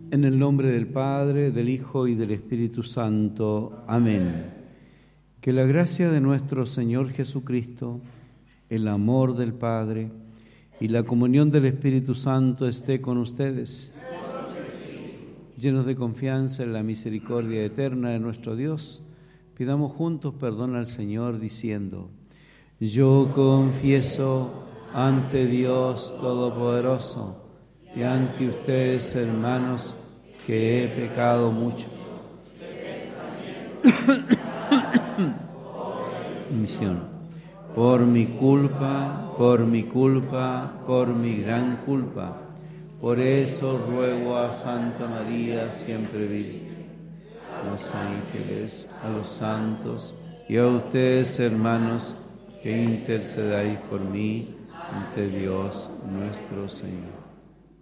En el nombre del Padre, del Hijo y del Espíritu Santo. Amén. Que la gracia de nuestro Señor Jesucristo, el amor del Padre y la comunión del Espíritu Santo esté con ustedes. Llenos de confianza en la misericordia eterna de nuestro Dios, pidamos juntos perdón al Señor diciendo: yo confieso ante Dios Todopoderoso y ante ustedes, hermanos, que he pecado mucho. Misión. Por mi culpa, por mi gran culpa. Por eso ruego a Santa María, siempre Virgen, a los ángeles, a los santos y a ustedes, hermanos, que intercedáis por mí ante Dios nuestro Señor.